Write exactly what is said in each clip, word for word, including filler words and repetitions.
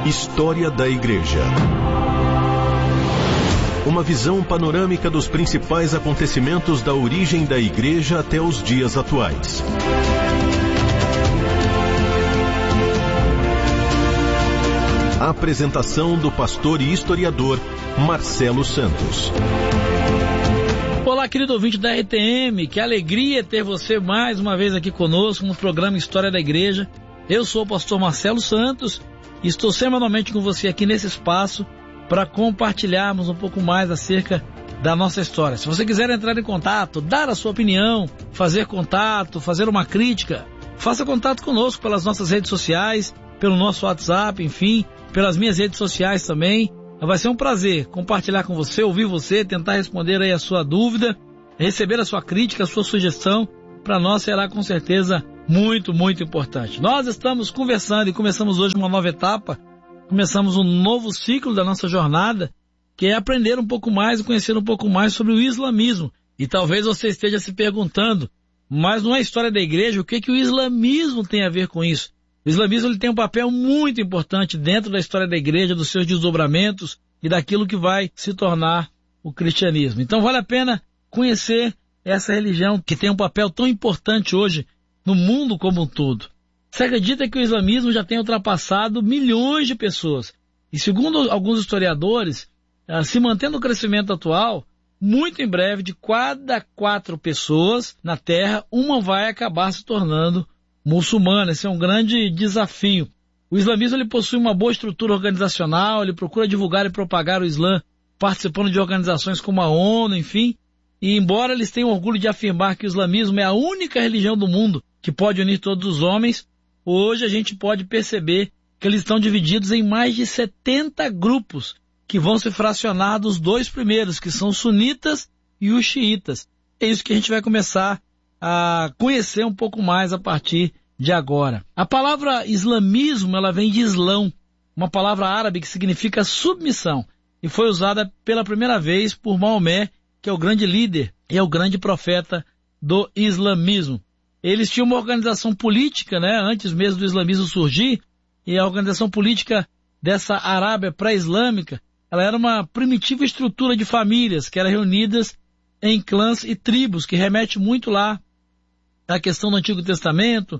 História da Igreja. Uma visão panorâmica dos principais acontecimentos da origem da Igreja até os dias atuais. A apresentação do pastor e historiador Marcelo Santos. Olá, querido ouvinte da R T M, que alegria ter você mais uma vez aqui conosco no programa História da Igreja. Eu sou o pastor Marcelo Santos e estou semanalmente com você aqui nesse espaço para compartilharmos um pouco mais acerca da nossa história. Se você quiser entrar em contato, dar a sua opinião, fazer contato, fazer uma crítica, faça contato conosco pelas nossas redes sociais, pelo nosso WhatsApp, enfim, pelas minhas redes sociais também. Vai ser um prazer compartilhar com você, ouvir você, tentar responder aí a sua dúvida, receber a sua crítica, a sua sugestão. Para nós será com certeza muito, muito importante. Nós estamos conversando e começamos hoje uma nova etapa, começamos um novo ciclo da nossa jornada, que é aprender um pouco mais e conhecer um pouco mais sobre o islamismo. E talvez você esteja se perguntando, mas não é história da igreja, o que, que o islamismo tem a ver com isso? O islamismo ele tem um papel muito importante dentro da história da igreja, dos seus desdobramentos e daquilo que vai se tornar o cristianismo. Então vale a pena conhecer essa religião que tem um papel tão importante hoje no mundo como um todo. Você acredita que o islamismo já tem ultrapassado milhões de pessoas? E segundo alguns historiadores, se mantendo o crescimento atual, muito em breve, de cada quatro pessoas na Terra, uma vai acabar se tornando muçulmana. Esse é um grande desafio. O islamismo ele possui uma boa estrutura organizacional, ele procura divulgar e propagar o Islã participando de organizações como a ONU, enfim. E embora eles tenham orgulho de afirmar que o islamismo é a única religião do mundo que pode unir todos os homens, hoje a gente pode perceber que eles estão divididos em mais de setenta grupos que vão se fracionar dos dois primeiros, que são os sunitas e os xiitas. É isso que a gente vai começar a conhecer um pouco mais a partir de agora. A palavra islamismo, ela vem de islão, uma palavra árabe que significa submissão, e foi usada pela primeira vez por Maomé, que é o grande líder e é o grande profeta do islamismo. Eles tinham uma organização política, né, antes mesmo do islamismo surgir, e a organização política dessa Arábia pré-islâmica, ela era uma primitiva estrutura de famílias que eram reunidas em clãs e tribos, que remete muito lá à questão do Antigo Testamento,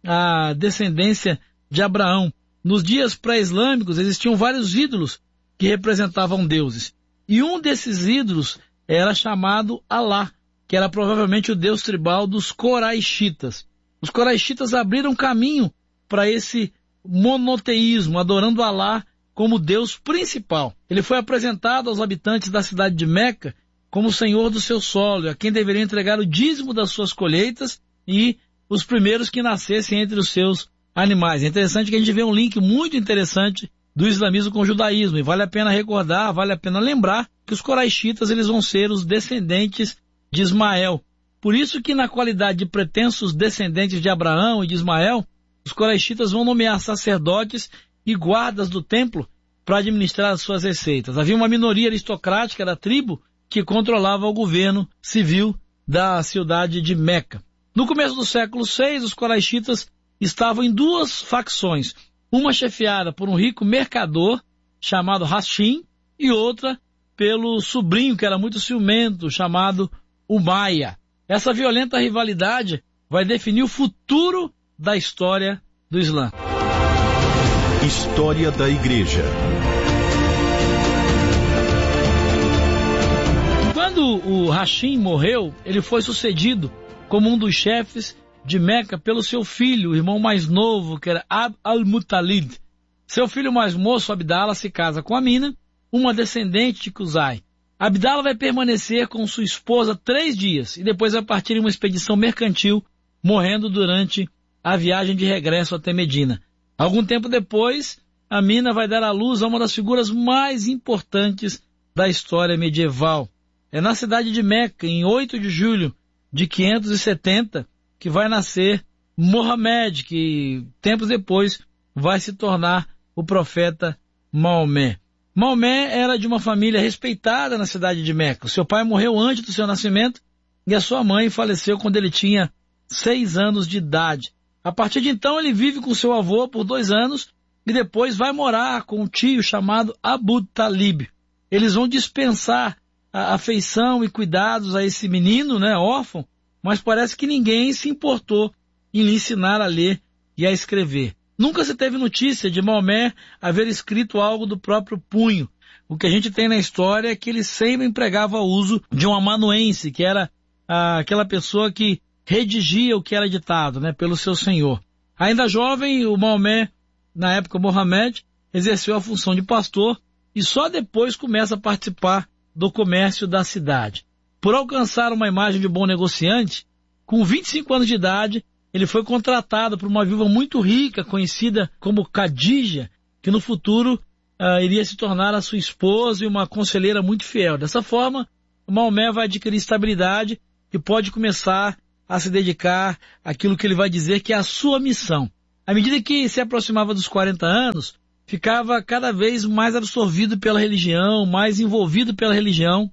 à descendência de Abraão. Nos dias pré-islâmicos existiam vários ídolos que representavam deuses. E um desses ídolos era chamado Alá, que era provavelmente o deus tribal dos Coraixitas. Os Coraixitas abriram caminho para esse monoteísmo, adorando Alá como Deus principal. Ele foi apresentado aos habitantes da cidade de Meca como o senhor do seu solo, a quem deveria entregar o dízimo das suas colheitas e os primeiros que nascessem entre os seus animais. É interessante que a gente vê um link muito interessante do islamismo com o judaísmo, e vale a pena recordar, vale a pena lembrar que os coraixitas eles vão ser os descendentes de Ismael. Por isso que na qualidade de pretensos descendentes de Abraão e de Ismael, os coraixitas vão nomear sacerdotes e guardas do templo para administrar as suas receitas. Havia uma minoria aristocrática da tribo que controlava o governo civil da cidade de Meca. No começo do século seis, os coraixitas estavam em duas facções, uma chefiada por um rico mercador chamado Hashim e outra pelo sobrinho, que era muito ciumento, chamado Umayya. Essa violenta rivalidade vai definir o futuro da história do Islã. História da Igreja. Quando o Hashim morreu, ele foi sucedido como um dos chefes de Meca pelo seu filho, o irmão mais novo, que era Abd al-Muttalib. Seu filho mais moço, Abdala, se casa com Amina, uma descendente de Qusay. Abdala vai permanecer com sua esposa três dias e depois vai partir em uma expedição mercantil, morrendo durante a viagem de regresso até Medina. Algum tempo depois, Amina vai dar à luz a uma das figuras mais importantes da história medieval. É na cidade de Meca, em oito de julho de quinhentos e setenta, que vai nascer Mohammed, que tempos depois vai se tornar o profeta Maomé. Maomé era de uma família respeitada na cidade de Meca. O seu pai morreu antes do seu nascimento e a sua mãe faleceu quando ele tinha seis anos de idade. A partir de então ele vive com seu avô por dois anos e depois vai morar com um tio chamado Abu Talib. Eles vão dispensar a afeição e cuidados a esse menino, né, órfão, mas parece que ninguém se importou em lhe ensinar a ler e a escrever. Nunca se teve notícia de Maomé haver escrito algo do próprio punho. O que a gente tem na história é que ele sempre empregava o uso de um amanuense, que era ah, aquela pessoa que redigia o que era ditado, né, pelo seu senhor. Ainda jovem, o Maomé, na época Mohammed, exerceu a função de pastor e só depois começa a participar do comércio da cidade. Por alcançar uma imagem de bom negociante, com vinte e cinco anos de idade, ele foi contratado por uma viúva muito rica, conhecida como Khadija, que no futuro uh, iria se tornar a sua esposa e uma conselheira muito fiel. Dessa forma, o Maomé vai adquirir estabilidade e pode começar a se dedicar àquilo que ele vai dizer que é a sua missão. À medida que se aproximava dos quarenta anos, ficava cada vez mais absorvido pela religião, mais envolvido pela religião.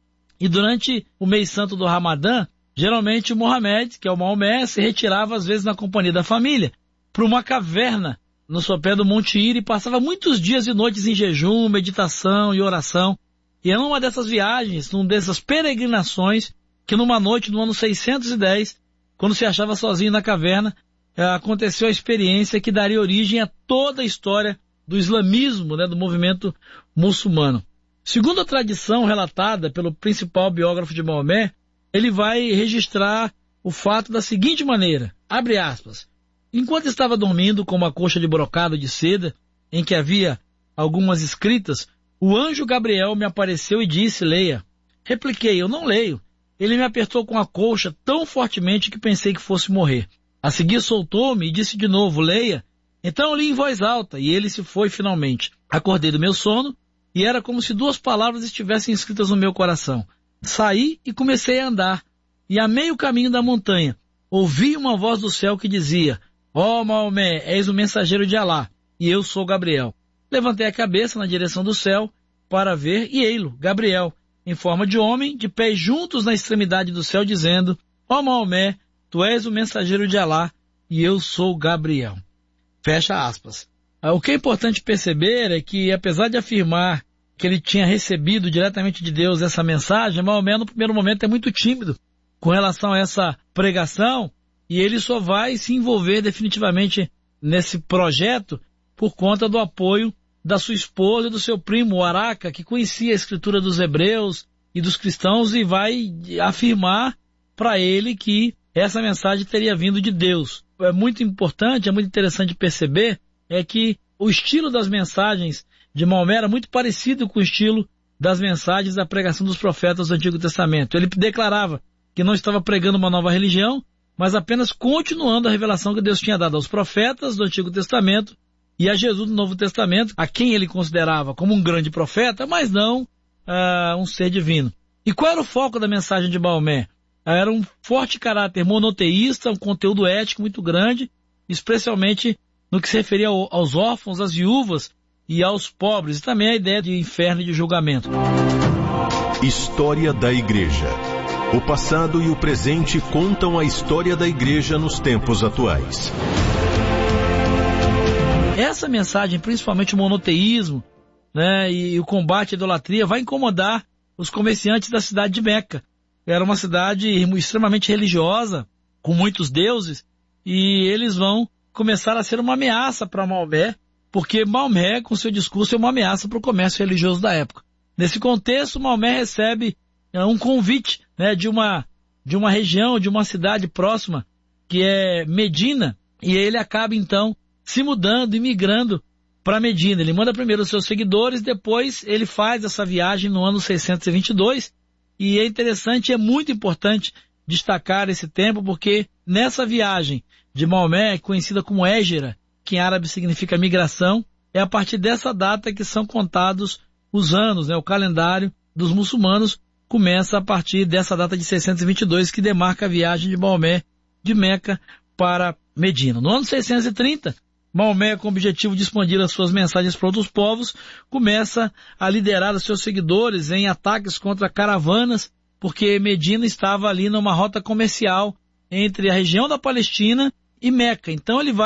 E durante o mês santo do Ramadã, geralmente o Mohammed, que é o Maomé, se retirava às vezes na companhia da família para uma caverna no sopé do Monte Hira e passava muitos dias e noites em jejum, meditação e oração. E era uma dessas viagens, numa dessas peregrinações, que numa noite no ano seiscentos e dez, quando se achava sozinho na caverna, aconteceu a experiência que daria origem a toda a história do islamismo, né, do movimento muçulmano. Segundo a tradição relatada pelo principal biógrafo de Maomé, ele vai registrar o fato da seguinte maneira, abre aspas, enquanto estava dormindo com uma coxa de brocado de seda, em que havia algumas escritas, o anjo Gabriel me apareceu e disse, leia. Repliquei, eu não leio. Ele me apertou com a colcha tão fortemente que pensei que fosse morrer. A seguir soltou-me e disse de novo, leia. Então eu li em voz alta e ele se foi finalmente. Acordei do meu sono e era como se duas palavras estivessem escritas no meu coração. Saí e comecei a andar. E a meio caminho da montanha, ouvi uma voz do céu que dizia, ó oh, Maomé, és o mensageiro de Alá, e eu sou Gabriel. Levantei a cabeça na direção do céu para ver e ei-lo, Gabriel, em forma de homem, de pés juntos na extremidade do céu, dizendo, ó oh, Maomé, tu és o mensageiro de Alá, e eu sou Gabriel. Fecha aspas. O que é importante perceber é que, apesar de afirmar que ele tinha recebido diretamente de Deus essa mensagem, Maomé no primeiro momento é muito tímido com relação a essa pregação e ele só vai se envolver definitivamente nesse projeto por conta do apoio da sua esposa e do seu primo, o Araca, que conhecia a escritura dos hebreus e dos cristãos e vai afirmar para ele que essa mensagem teria vindo de Deus. É muito importante, é muito interessante perceber é que o estilo das mensagens de Maomé era muito parecido com o estilo das mensagens da pregação dos profetas do Antigo Testamento. Ele declarava que não estava pregando uma nova religião, mas apenas continuando a revelação que Deus tinha dado aos profetas do Antigo Testamento e a Jesus do Novo Testamento, a quem ele considerava como um grande profeta, mas não uh, um ser divino. E qual era o foco da mensagem de Maomé? Era um forte caráter monoteísta, um conteúdo ético muito grande, especialmente no que se referia aos órfãos, às viúvas e aos pobres, e também a ideia de inferno e de julgamento. História da Igreja. O passado e o presente contam a história da Igreja nos tempos atuais. Essa mensagem, principalmente o monoteísmo, né, e o combate à idolatria, vai incomodar os comerciantes da cidade de Meca. Era uma cidade extremamente religiosa, com muitos deuses, e eles vão começar a ser uma ameaça para Maomé, porque Maomé, com seu discurso, é uma ameaça para o comércio religioso da época. Nesse contexto, Maomé recebe é, um convite, né, de uma de uma região, de uma cidade próxima, que é Medina, e ele acaba, então, se mudando e migrando para Medina. Ele manda primeiro os seus seguidores, depois ele faz essa viagem no ano seiscentos e vinte e dois, e é interessante, é muito importante destacar esse tempo, porque nessa viagem de Maomé, conhecida como Hégira, que em árabe significa migração, é a partir dessa data que são contados os anos, né? O calendário dos muçulmanos começa a partir dessa data de seiscentos e vinte e dois, que demarca a viagem de Maomé de Meca para Medina. No ano seiscentos e trinta, Maomé, com o objetivo de expandir as suas mensagens para outros povos, começa a liderar os seus seguidores em ataques contra caravanas, porque Medina estava ali numa rota comercial entre a região da Palestina e Meca. Então ele vai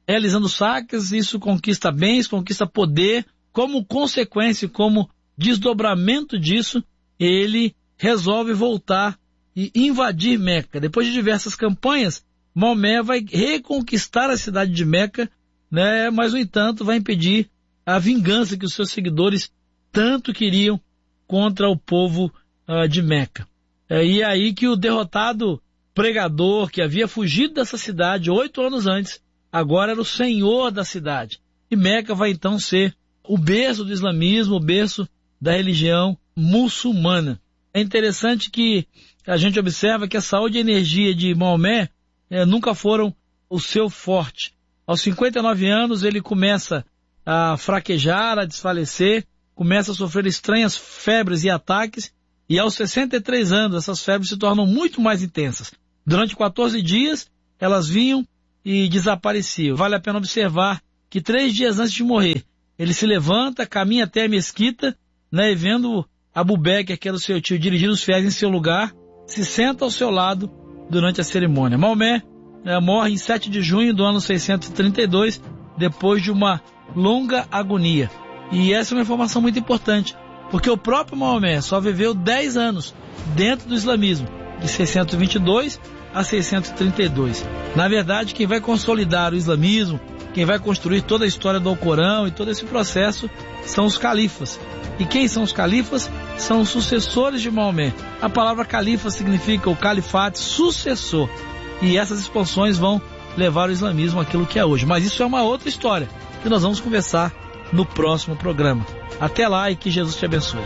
realizando saques, isso conquista bens, conquista poder. Como consequência, como desdobramento disso, ele resolve voltar e invadir Meca. Depois de diversas campanhas, Maomé vai reconquistar a cidade de Meca, né? Mas, no entanto, vai impedir a vingança que os seus seguidores tanto queriam contra o povo uh, de Meca. É, e é aí que o derrotado pregador, que havia fugido dessa cidade oito anos antes, agora era o senhor da cidade. E Meca vai então ser o berço do islamismo, o berço da religião muçulmana. É interessante que a gente observa que a saúde e a energia de Maomé eh, nunca foram o seu forte. Aos cinquenta e nove anos ele começa a fraquejar, a desfalecer, começa a sofrer estranhas febres e ataques, e aos sessenta e três anos essas febres se tornam muito mais intensas. Durante quatorze dias elas vinham e desapareciam. Vale a pena observar que três dias antes de morrer, ele se levanta, caminha até a mesquita, né, e vendo Abu Bekr, que era o seu tio, dirigir os fiéis em seu lugar, se senta ao seu lado durante a cerimônia. Maomé né, morre em sete de junho do ano seiscentos e trinta e dois, depois de uma longa agonia. E essa é uma informação muito importante, porque o próprio Maomé só viveu dez anos dentro do islamismo, de seiscentos e vinte e dois a seiscentos e trinta e dois. Na verdade, quem vai consolidar o islamismo, quem vai construir toda a história do Alcorão e todo esse processo são os califas. E quem são os califas? São os sucessores de Maomé. A palavra califa significa o califate, sucessor. E essas expansões vão levar o islamismo àquilo que é hoje. Mas isso é uma outra história que nós vamos conversar no próximo programa. Até lá e que Jesus te abençoe.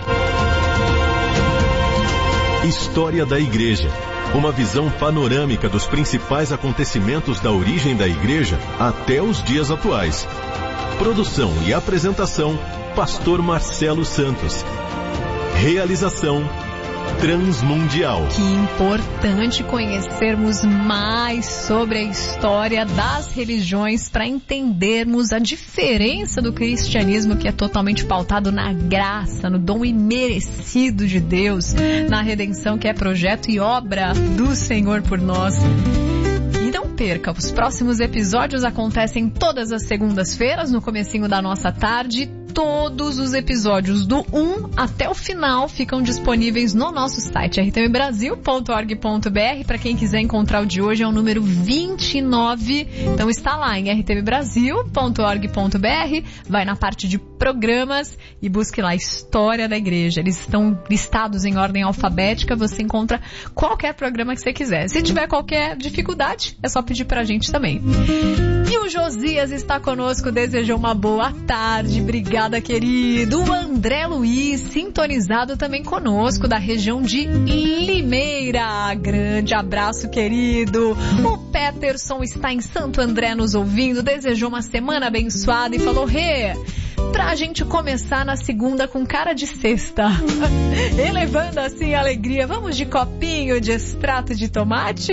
História da Igreja. Uma visão panorâmica dos principais acontecimentos da origem da Igreja até os dias atuais. Produção e apresentação, Pastor Marcelo Santos. Realização, Transmundial. Que importante conhecermos mais sobre a história das religiões para entendermos a diferença do cristianismo, que é totalmente pautado na graça, no dom imerecido de Deus, na redenção que é projeto e obra do Senhor por nós. E não perca, os próximos episódios acontecem todas as segundas-feiras, no comecinho da nossa tarde. Todos os episódios do um até o final ficam disponíveis no nosso site r t m brasil ponto org ponto b r. Para quem quiser encontrar o de hoje, é o número vinte e nove. Então está lá em r t m brasil ponto org ponto b r, vai na parte de programas e busque lá História da Igreja. Eles estão listados em ordem alfabética, você encontra qualquer programa que você quiser. Se tiver qualquer dificuldade, é só pedir pra gente também. E o Josias está conosco, desejou uma boa tarde, obrigada, querido. O André Luiz, sintonizado também conosco, da região de Limeira. Grande abraço, querido. O Peterson está em Santo André nos ouvindo, desejou uma semana abençoada e falou: Rê, pra gente começar na segunda com cara de sexta, elevando assim a alegria, vamos de copinho de extrato de tomate?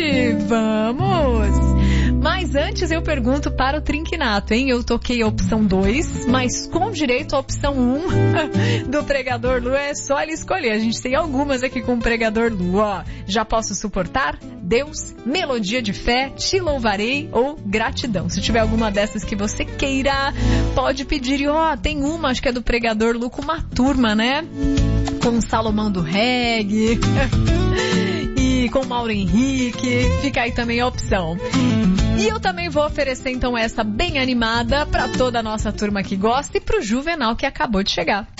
Vamos! Mas antes eu pergunto para o Trinquinato, hein? Eu toquei a opção dois, mas com direito à opção um do Pregador Lu, é só ele escolher. A gente tem algumas aqui com o Pregador Lu, ó. Já posso suportar? Deus, melodia de fé, te louvarei ou gratidão. Se tiver alguma dessas que você queira, pode pedir. E ó, tem uma, acho que é do Pregador Lu, com uma turma, né? Com Salomão do Reggae e com Mauro Henrique. Fica aí também a opção. E eu também vou oferecer então essa bem animada para toda a nossa turma que gosta e pro Juvenal que acabou de chegar.